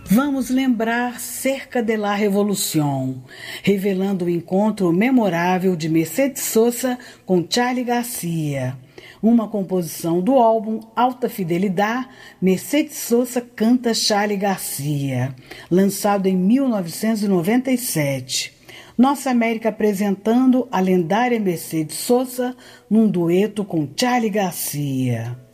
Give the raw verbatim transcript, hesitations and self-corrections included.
Vamos lembrar Cerca de la Revolución, revelando o encontro memorável de Mercedes Sosa com Charly Garcia. Uma composição do álbum Alta Fidelidade, Mercedes Sosa canta Charly Garcia, lançado em mil novecentos e noventa e sete. Nossa América apresentando a lendária Mercedes Sosa num dueto com Charly Garcia.